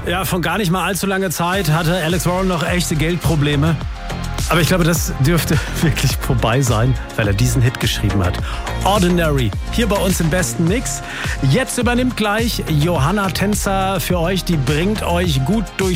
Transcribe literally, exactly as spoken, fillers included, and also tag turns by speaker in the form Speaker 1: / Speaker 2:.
Speaker 1: ja, von gar nicht mal allzu langer Zeit hatte Alex Warren noch echte Geldprobleme. Aber ich glaube, das dürfte wirklich vorbei sein, weil er diesen Hit geschrieben hat. Ordinary, hier bei uns im besten Mix. Jetzt übernimmt gleich Johanna Tänzer für euch, die bringt euch gut durch